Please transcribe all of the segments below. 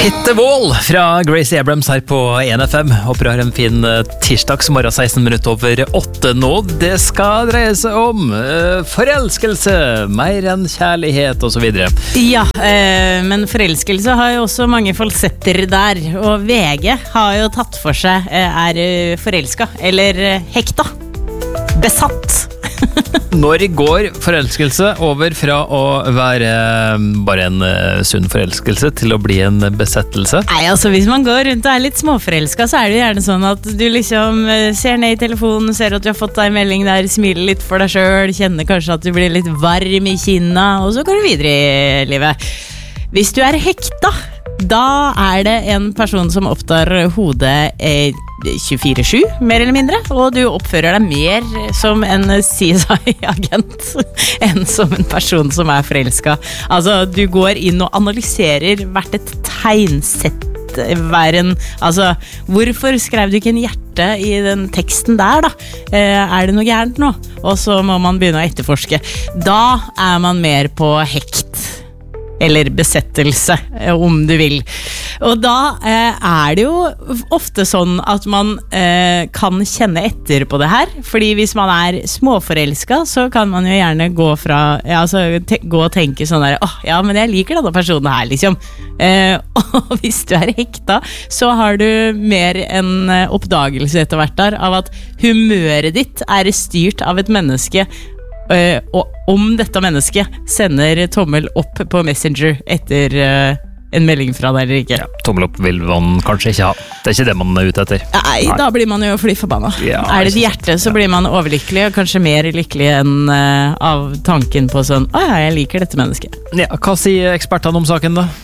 Hit the Wall fra Gracie Abrams her på 1FM. Håper du har en fin tirsdagsmorgen 16 minutter over 8 nå. Det skal dreie seg om forelskelse, mer enn kjærlighet og så videre. Ja, men forelskelse har jo også mange falsetter der. Og VG har jo tatt for seg forelsket, eller hekta, besatt. Når går forelskelse over fra å være bare en sunn forelskelse til å bli en besettelse? Nei, altså hvis man går rundt og litt småforelsket, så det jo gjerne sånn at du liksom ser ned i telefonen, ser at du har fått deg en melding der, smiler litt for deg selv, kjenner kanskje at du blir litt varm i kinna, og så går du videre i livet. Hvis du hekta, da det en person som opptar hodet 24/7, mer eller mindre, og du oppfører deg mer som en CSI-agent enn som en person som forelsket. Altså, du går inn og analyserer hvert et tegnsett, altså, hvorfor skrev du ikke en hjerte i den teksten der da? Det noe gærent nå? Og så må man begynne å etterforske. Da man mer på hekt. Eller besettelse, om du vil. Og da det jo ofte sånn at man kan kjenne etter på det her, fordi hvis man småforelsket, så kan man jo gjerne gå gå og tenke sånn der, ja, men jeg liker denne personen her, liksom. Og hvis du hekta, så har du mer en oppdagelse etter hvert der, av at humøret ditt styrt av et menneske, og om dette mennesket sender tommel opp på Messenger etter en melding fra deg eller ikke. Ja, tommel opp vil man kanskje ikke ha. Det ikke det man ute etter. Nei, da blir man jo fly forbanna. Ja, det et hjerte, så blir man overlykkelig, og kanskje mer lykkelig enn av tanken på sånn, ja, jeg liker dette mennesket. Ja, hva sier ekspertene om saken da?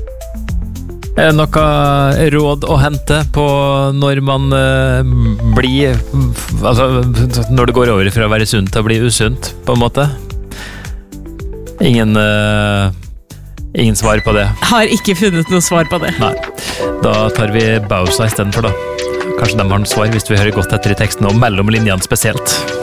Noe råd å hente på når man blir, altså når det går over fra å være sunt til å bli usunt, på en måte? Ingen svar på det. Har ikke funnet noe svar på det. Nei, da tar vi Bausa i stedet for da. Kanskje de har noe svar hvis vi hører godt etter i teksten, og mellom linjene spesielt.